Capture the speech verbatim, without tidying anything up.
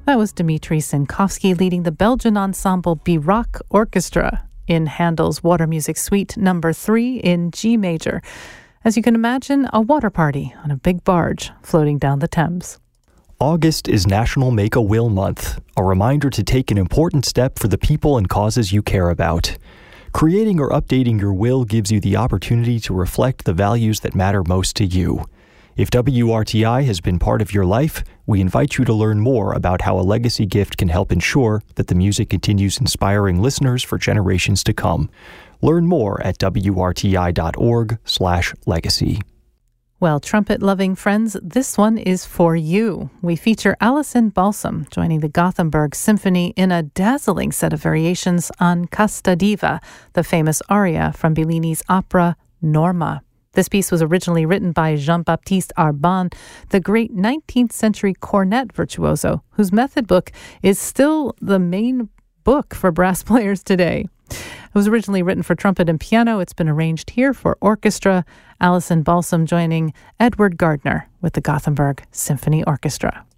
That was Dmitri Sinkovsky leading the Belgian ensemble Birac Orchestra in Handel's Water Music Suite number three in G major. As you can imagine, a water party on a big barge floating down the Thames. August is National Make a Will Month, a reminder to take an important step for the people and causes you care about. Creating or updating your will gives you the opportunity to reflect the values that matter most to you. If W R T I has been part of your life, we invite you to learn more about how a legacy gift can help ensure that the music continues inspiring listeners for generations to come. Learn more at W R T I dot org slash legacy. Well, trumpet-loving friends, this one is for you. We feature Alison Balsam joining the Gothenburg Symphony in a dazzling set of variations on Casta Diva, the famous aria from Bellini's opera Norma. This piece was originally written by Jean-Baptiste Arban, the great nineteenth century cornet virtuoso, whose method book is still the main book for brass players today. It was originally written for trumpet and piano. It's been arranged here for orchestra. Alison Balsam joining Edward Gardner with the Gothenburg Symphony Orchestra.